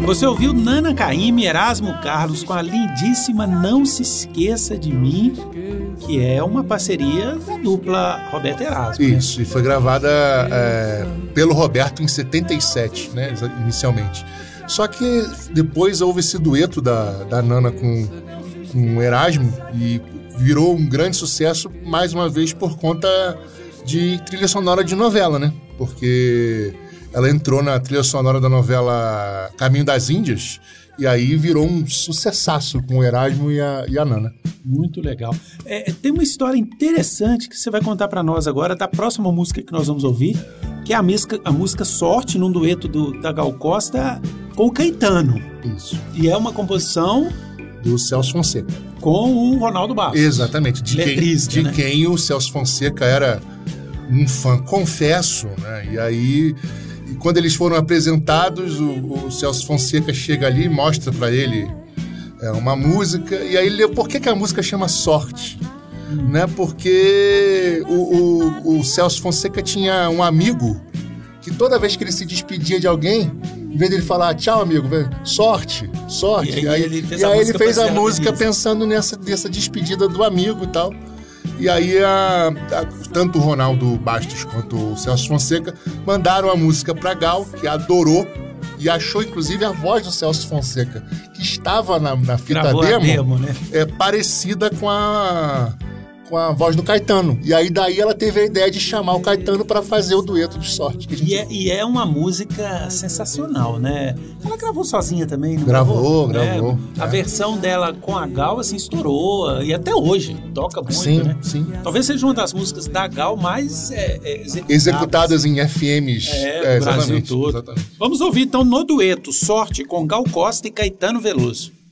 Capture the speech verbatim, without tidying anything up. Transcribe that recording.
Você ouviu Nana Caymmi e Erasmo Carlos com a lindíssima Não Se Esqueça de Mim, que é uma parceria da dupla Roberto e Erasmo. Isso, né? E foi gravada é, pelo Roberto em setenta e sete, né, inicialmente. Só que depois houve esse dueto da, da Nana com, com o Erasmo e virou um grande sucesso, mais uma vez, por conta de trilha sonora de novela, né? Porque ela entrou na trilha sonora da novela Caminho das Índias e aí virou um sucessaço com o Erasmo e a, e a Nana. Muito legal. É, tem uma história interessante que você vai contar para nós agora da próxima música que nós vamos ouvir, que é a música, a música Sorte, num dueto do, da Gal Costa com o Caetano. Isso. E é uma composição do Celso Fonseca. Com o Ronaldo Bastos. Exatamente. De, Letrista, quem, de né? quem o Celso Fonseca era um fã, confesso, né? E aí, e quando eles foram apresentados, o, o Celso Fonseca chega ali e mostra para ele é, uma música, e aí ele, por que, que a música chama Sorte? Hum. Né? Porque o, o, o Celso Fonseca tinha um amigo que toda vez que ele se despedia de alguém, em vez dele falar tchau, amigo, sorte, sorte. E aí, aí ele fez e a aí música, ele fez a música feliz. pensando nessa, nessa despedida do amigo e tal. E aí a, a, tanto o Ronaldo Bastos quanto o Celso Fonseca mandaram a música pra Gal, que adorou e achou inclusive a voz do Celso Fonseca, que estava na, na fita Gravou demo, a demo, né? É, parecida com a... com a voz do Caetano. E aí daí ela teve a ideia de chamar o Caetano para fazer o dueto de Sorte. Que a gente... e, é, e é uma música sensacional, né? Ela gravou sozinha também, não gravou? Gravou, gravou. É. A é. versão dela com a Gal, assim, estourou. E até hoje, toca muito, sim, né? Sim, Talvez seja uma das músicas da Gal mais é, é, executadas. executadas em F Ms. É, é, Brasil todo. Exatamente. Vamos ouvir, então, no dueto Sorte com Gal Costa e Caetano Veloso.